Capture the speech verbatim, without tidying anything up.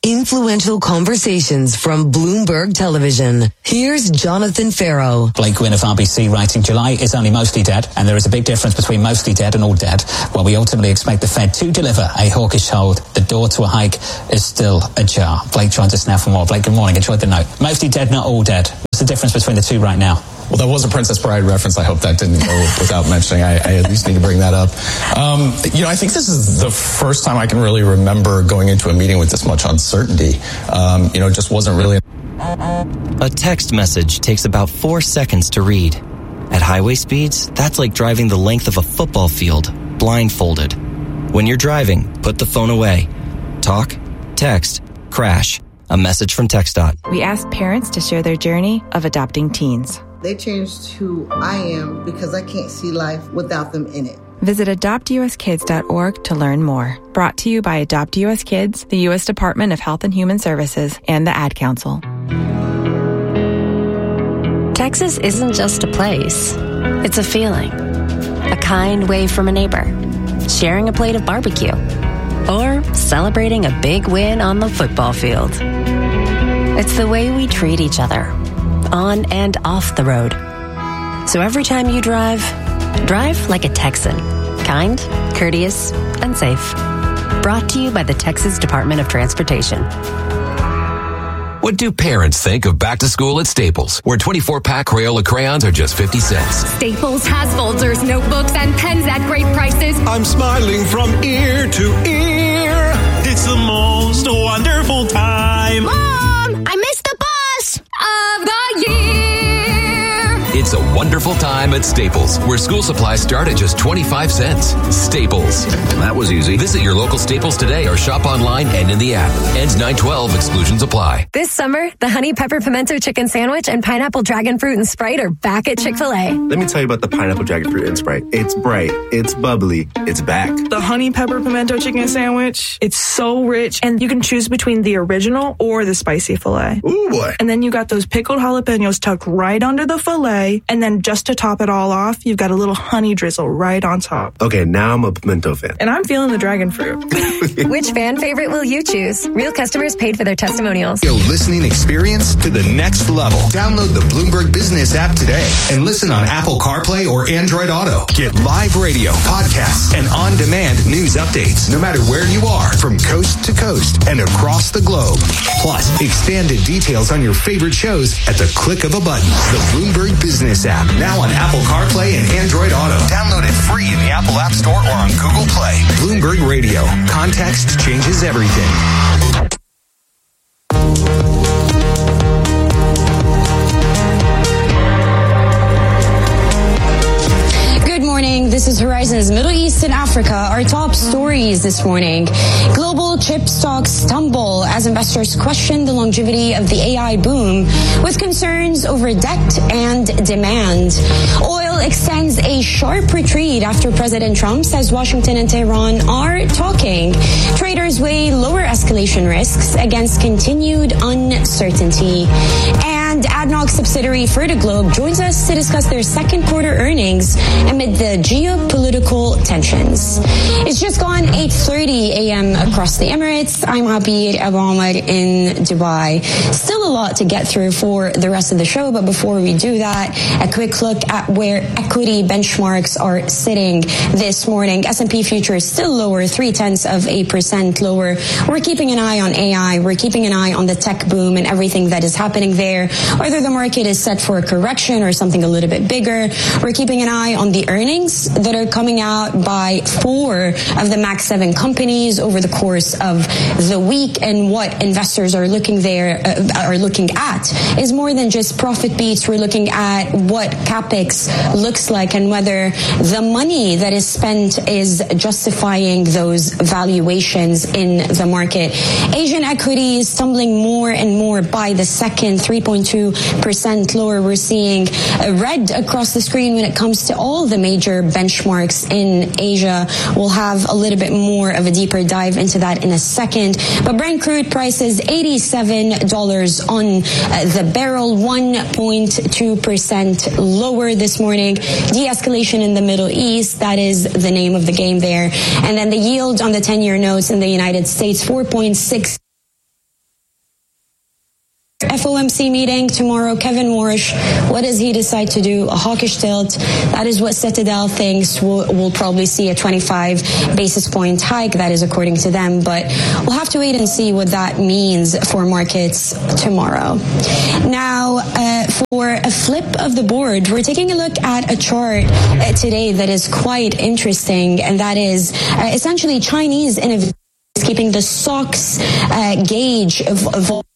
Influential conversations from Bloomberg Television. Here's Jonathan Farrow. Blake Gwynn of R B C writing, July is only mostly dead, and there is a big difference between mostly dead and all dead. While we ultimately expect the Fed to deliver a hawkish hold, the door to a hike is still ajar. Blake joins us now for more. Blake, good morning. Enjoyed the note. Mostly dead, not all dead. What's the difference between the two right now? Well, that was a Princess Bride reference. I hope that didn't go without mentioning. I, I at least need to bring that up. Um, you know, I think this is the first time I can really remember going into a meeting with this much uncertainty. Um, you know, it just wasn't really... A text message takes about four seconds to read. At highway speeds, that's like driving the length of a football field, blindfolded. When you're driving, put the phone away. Talk, text, crash. A message from TxDOT. We asked parents to share their journey of adopting teens. They changed who I am because I can't see life without them in it. Visit adopt u s kids dot org to learn more. Brought to you by Adopt U S Kids, the U S Department of Health and Human Services, and the Ad Council. Texas isn't just a place. It's a feeling. A kind wave from a neighbor. Sharing a plate of barbecue. Or celebrating a big win on the football field. It's the way we treat each other, on and off the road. So every time you drive, drive like a Texan. Kind, courteous, and safe. Brought to you by the Texas Department of Transportation. What do parents think of back to school at Staples, where twenty-four pack Crayola crayons are just fifty cents? Staples has folders, notebooks, and pens at great prices. I'm smiling from ear to ear. It's the most wonderful time. Mom, I missed the bus of the year. It's a wonderful time at Staples, where school supplies start at just twenty-five cents. Staples. That was easy. Visit your local Staples today or shop online and in the app. Ends nine twelve. Exclusions apply. This summer, the Honey Pepper Pimento Chicken Sandwich and Pineapple Dragon Fruit and Sprite are back at Chick-fil-A. Let me tell you about the Pineapple Dragon Fruit and Sprite. It's bright. It's bubbly. It's back. The Honey Pepper Pimento Chicken Sandwich, it's so rich, and you can choose between the original or the spicy filet. Ooh, boy. And then you got those pickled jalapenos tucked right under the filet. And then just to top it all off, you've got a little honey drizzle right on top. Okay, now I'm a pimento fan. And I'm feeling the dragon fruit. Which fan favorite will you choose? Real customers paid for their testimonials. Your listening experience to the next level. Download the Bloomberg Business app today and listen on Apple CarPlay or Android Auto. Get live radio, podcasts, and on-demand news updates no matter where you are, from coast to coast and across the globe. Plus, expanded details on your favorite shows at the click of a button. The Bloomberg Business app, now on Apple CarPlay and Android Auto. Download it free in the Apple App Store or on Google Play. Bloomberg Radio. Context changes everything. This is Horizon's Middle East and Africa. Our top stories this morning. Global chip stocks tumble as investors question the longevity of the A I boom with concerns over debt and demand. Oil extends a sharp retreat after President Trump says Washington and Tehran are talking. Traders weigh lower escalation risks against continued uncertainty. And ADNOC subsidiary Fertiglobe joins us to discuss their second quarter earnings amid the geopolitical tensions. It's just gone eight thirty a.m. across the Emirates. I'm Abir Abu Omar in Dubai. Still a lot to get through for the rest of the show, but before we do that, a quick look at where equity benchmarks are sitting this morning. S and P futures still lower, three-tenths of a percent lower. We're keeping an eye on A I. We're keeping an eye on the tech boom and everything that is happening there. Whether the market is set for a correction or something a little bit bigger. We're keeping an eye on the earnings that are coming out by four of the Max seven companies over the course of the week, and what investors are looking there uh, are looking at is more than just profit beats. We're looking at what capex looks like and whether the money that is spent is justifying those valuations in the market. Asian equities tumbling more and more by the second, three point two percent lower. We're seeing a red across the screen when it comes to all the major benchmarks in Asia. We'll have a little bit more of a deeper dive into that in a second. But Brent crude prices eighty-seven dollars on the barrel, one point two percent lower this morning. De-escalation in the Middle East, that is the name of the game there. And then the yield on the ten-year notes in the United States, four point six. F O M C meeting tomorrow. Kevin Warsh, what does he decide to do? A hawkish tilt. That is what Citadel thinks. We'll, we'll probably see a twenty-five basis point hike. That is according to them. But we'll have to wait and see what that means for markets tomorrow. Now, uh, for a flip of the board, we're taking a look at a chart uh, today that is quite interesting, and that is uh, essentially Chinese innovation keeping the S O X uh, gauge of, of